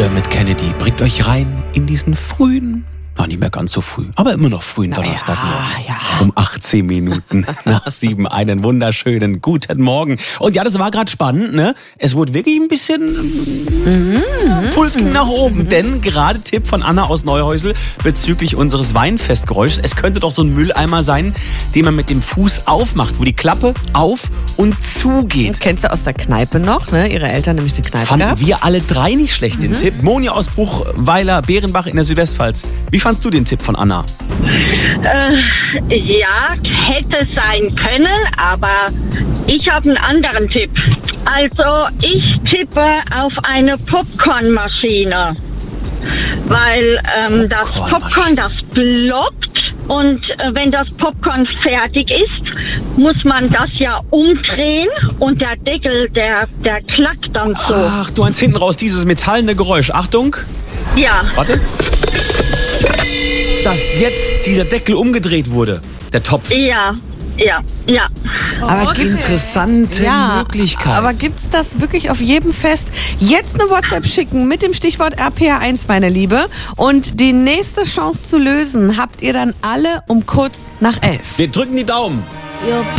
Dermot Kennedy bringt euch rein in diesen frühen, nicht mehr ganz so früh, aber immer noch frühen Donnerstagmorgen. Ja. Um 18 Minuten nach 7 einen wunderschönen guten Morgen. Und ja, das war gerade spannend, ne? Es wurde wirklich ein bisschen Puls ging nach oben, denn gerade Tipp von Anna aus Neuhäusel bezüglich unseres Weinfestgeräuschs. Es könnte doch so ein Mülleimer sein, den man mit dem Fuß aufmacht, wo die Klappe auf und zugeht. Kennst du aus der Kneipe noch, ne? Ihre Eltern nämlich eine Kneipe Fanden gehabt. wir alle drei nicht schlecht, den Tipp. Monja aus Bruchweiler, Bärenbach in der Südwestpfalz. Wie fandst du den Tipp von Anna? Ja, hätte sein können, aber ich habe einen anderen Tipp. Also ich tippe auf eine Popcornmaschine, weil das Popcorn, das ploppt und wenn das Popcorn fertig ist, muss man das ja umdrehen und der Deckel, der klackt dann so. Ach, du meinst hinten raus dieses metallene Geräusch. Achtung. Ja. Warte. Dass jetzt dieser Deckel umgedreht wurde, der Topf. Ja. Aber Interessante Möglichkeit. Aber gibt's das wirklich auf jedem Fest? Jetzt eine WhatsApp schicken mit dem Stichwort RPR1, meine Liebe. Und die nächste Chance zu lösen habt ihr dann alle um kurz nach 11. Wir drücken die Daumen. Your